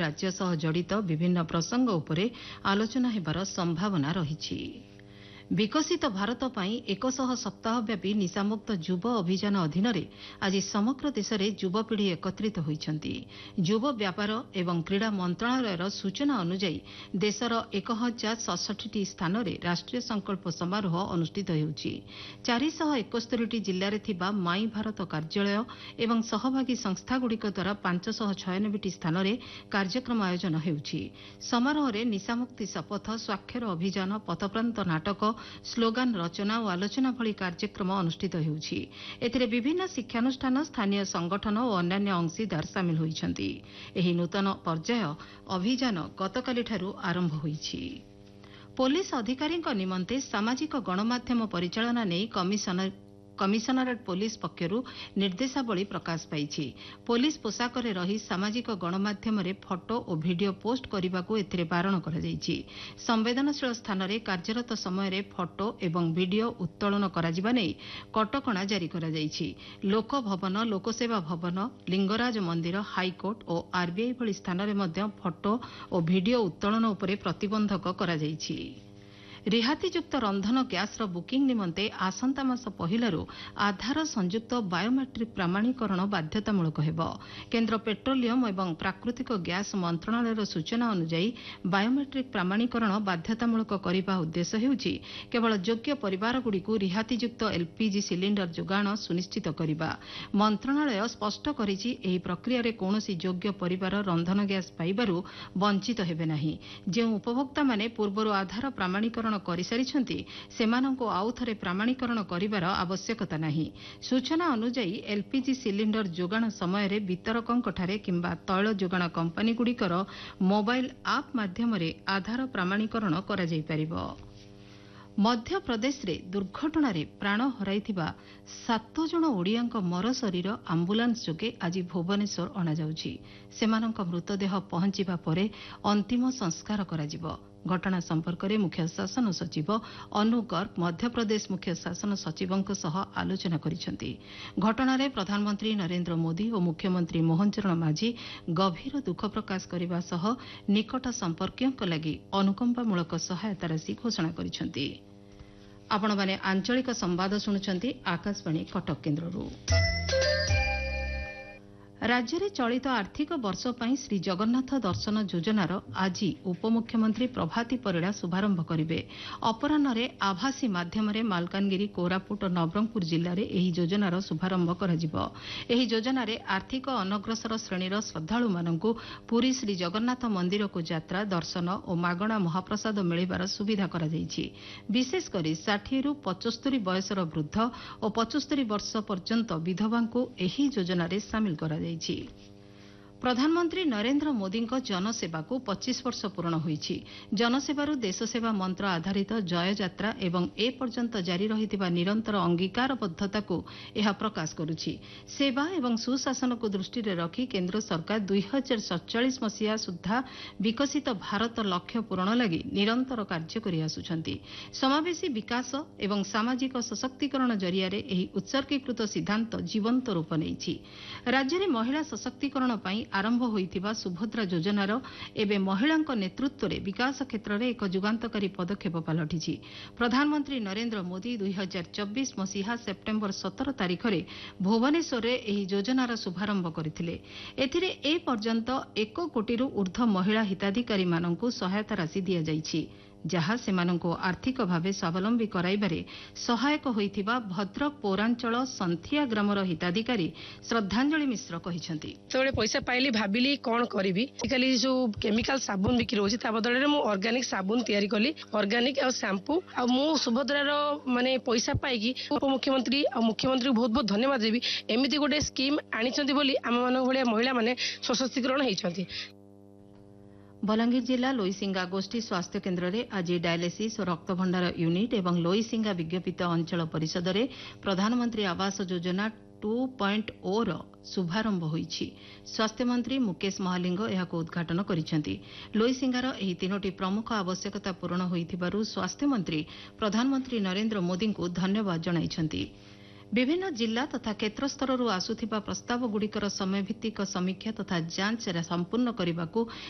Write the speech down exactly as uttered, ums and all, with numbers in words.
राज्य सह जड़ित विभिन्न प्रसंग उपरे आलोचना हेबार संभावना रहिछि। विकसित भारत पाई एक सौ सप्ताहव्यापी निशामुक्त युव अभियान अधीन आज समग्र देश में युवपीढ़ी एकत्रित होइछंती। युव व्यापार एवं क्रीड़ा मंत्रालयर सूचना अनुसार देशर एक हजार सड़सठी स्थान में राष्ट्रीय संकल्प समारोह अनुष्ठित होउछि। चार सौ इकहत्तर जिले में माई भारत कार्यालय एवं सहभागी संस्थागुड़िक द्वारा पांच सौ छयानबे स्थान में कार्यक्रम आयोजन होउछि। समारोह में निशामुक्ति शपथ, स्वाक्षर अभियान, पथप्रांत नाटक, स्लोगान रचना और आलोचना भली कार्यक्रम अनुष्ठित होउछि। एथिरे विभिन्न शिक्षानुष्ठान, स्थानीय संगठन और अन्यान्य अंशीदार सामिल होइछंती। एही नूतन पर्याय अभियान गतकाली ठारू आरंभ होइछि। पुलिस अधिकारी निमंते सामाजिक गणमाध्यम परिचालना नहीं कमिशनर कमिशनरेट पुलिस पक्षर निर्देशावली प्रकाश पाई। पुलिस पोशाक रही सामाजिक गणमाध्यम फोटो और वीडियो पोस्ट करने को एथिरे बारण कर संवेदनशील स्थान में कार्यरत समय फोटो एवं वीडियो उत्तोलन करा नहीं कटकणा जारी कर लोक भवन, लोकसेवा भवन, लिंगराज मंदिर, हाईकोर्ट और आरबीआई भली स्थान में फोटो और वीडियो उत्तोलन उपरे प्रतिबंधक करा रिहातीयुक्त रंधन गैस बुकिंग निमंते आसंता मास पहिलारू आधार संयुक्त बायोमेट्रिक प्रमाणीकरण बाध्यतामूलक हेब। केन्द्र पेट्रोलियम एवं प्राकृतिक गैस मंत्रणालयर सूचना अनुसार बायोमेट्रिक प्रमाणीकरण बाध्यतामूलक करने उद्देश्य हेउछि केवल योग्य परिवारगुड़िक रिहातीयुक्त एलपीजी सिलिंडर जोगाण सुनिश्चित करने। मंत्रणालय स्पष्ट करिछि एही प्रक्रिया रे कौनसी योग्य परिवार रंधन गैस पाइबारु वंचित हेबे नाही। जे उपभोक्ता माने पूर्वरु आधार प्रमाणीकरण କରିସାରିଛନ୍ତି ସେମାନଙ୍କୁ ଆଉ ଥରେ ପ୍ରମାଣୀକରଣ କରିବାର ଆବଶ୍ୟକତା ନାହିଁ। ସୂଚନା ଅନୁଯାୟୀ ଏଲପିଜି ସିଲିଣ୍ଡର ଯୋଗାଣ ସମୟରେ ବିତରକଙ୍କଠାରେ କିମ୍ବା ତୈଳ ଯୋଗାଣ କମ୍ପାନୀଗୁଡ଼ିକର ମୋବାଇଲ ଆପ୍ ମାଧ୍ୟମରେ ଆଧାର ପ୍ରମାଣୀକରଣ କରାଯାଇପାରିବ। ମଧ୍ୟପ୍ରଦେଶରେ ଦୁର୍ଘଟଣାରେ ପ୍ରାଣ ହରାଇଥିବା ସାତ ଜଣ ଓଡ଼ିଆଙ୍କ ମର ଶରୀର ଆମ୍ବୁଲାନ୍ସ ଯୋଗେ ଆଜି ଭୁବନେଶ୍ୱର ଅଣାଯାଉଛି। ସେମାନଙ୍କ ମୃତଦେହ ପହଞ୍ଚିବା ପରେ ଅନ୍ତିମ ସଂସ୍କାର କରାଯିବ। घटना संपर्क में मुख्य शासन सचिव अनु गर्ग मध्यप्रदेश मुख्य शासन सचिवों सह आलोचना करिसेंती। घटना प्रधानमंत्री नरेंद्र मोदी और मुख्यमंत्री मोहन चरण माझी गभीर दुख प्रकाश करने सह निकट संपर्कियों लगी अनुकंपामूलक सहायता राशि घोषणा करिसेंती। आपण माने आंचलिक संवाद शुणुचंती आकाशवाणी कटक केन्द्ररू। राज्य में चलित आर्थिक वर्ष पर श्री जगन्नाथ दर्शन योजनार आज उपमुख्यमंत्री प्रभाती परिड़ा शुभारंभ करेंगे। अपराह्न आभासी माध्यम मालकानगिरी, कोरापुट और नवरंगपुर जिले में यह योजनार शुभारंभ कर योजन आर्थिक अनग्रसर श्रेणीर श्रद्धालु मानक पुरी श्री जगन्नाथ मंदिर को यात्रा, दर्शन और मागणा महाप्रसाद मिलबार सुविधा कर विशेषकर षाठी रु पचस्तरी बयसर वृद्ध और पचस्तरी वर्ष पर्यंत विधवा को यह योजन सामिल कर प्रधानमंत्री नरेंद्र मोदी जनसेवा को पच्चीस वर्ष पूर्ण होईछि। जनसेवारू देशसेवा मंत्र आधारित जय यात्रा एवं ए पर्यंत जारी रहिथिबा निरंतर अंगीकारबद्धता को यह प्रकाश करुछि। सेवा एवं सुशासन को दृष्टि रे रखी केंद्र सरकार दुई हजार सड़चाश मसीहा सुधा विकसित भारत लक्ष्य पूरण लगी निरंतर कार्य करि आसुछंती। समावेशी विकास एवं सामाजिक सशक्तिकरण जरिया रे एही उत्सर्गीकृत सिद्धांत जीवंत रूप नेइछि। राज्य में महिला सशक्तिकरण पई आरंभ होइथिबा सुभद्रा योजनार एबे महिलांक नेतृत्व में विकास क्षेत्र में एक जुगांतकारी पदक्षेप पलटिछि। प्रधानमंत्री नरेंद्र मोदी दुई हजार चौबीस मसीहा सेप्टेम्बर सतर तारीख में भुवनेश्वर में एही योजनार शुभारंभ करथिले। एथिरे ए पर्यंत एक कोटी ऊर्ध्व महिला हिताधिकारी मानकु सहायता राशि दिया जाइछि, जहा सेमानंको आर्थिक भावे स्वावलंबी कराइबारे सहायक होइथिबा भद्रक पौरांचल संथिया ग्रामर हिताधिकारी श्रद्धांजलि मिश्र कहिसेंती। तोळे पैसा पाइली भाबिली कोन करिवि खाली जो केमिकल साबुन बिक्री होछि ता बदले मु ऑर्गेनिक साबुन तयारी कली, ऑर्गेनिक और शैम्पू आ मु सुभद्रार माने पैसा पाइकी उपमुख्यमंत्री और मुख्यमंत्री बहुत बहुत धन्यवाद देबी। एमिति गोटे स्कीम आनिचंती बोली आम मानक भलिया महिला माने सशक्तिकरण हेइछंती। बलांगीर जिला लोईसिंगा गोष्ठी स्वास्थ्य केन्द्र में आज डायलिसिस और रक्त भंडार यूनिट एवं लोईसिंगा विज्ञपित अंचल परिषद में प्रधानमंत्री आवास योजना टू पॉइंट ओ रो शुभारंभ होईछि। स्वास्थ्य मंत्री मुकेश महालिंग यहाको उद्घाटन करिसेंती। लोईसिंगार एही तीनोटी प्रमुख आवश्यकता पूर्ण होइथिबारु स्वास्थ्य मंत्री प्रधानमंत्री नरेंद्र मोदी को धन्यवाद जणाइछंती। विभिन्न जिला तथा क्षेत्र स्तर आसुथिबा प्रस्ताव गुड़िकर समय भित्तिक समीक्षा तथा जांच संपूर्ण करने को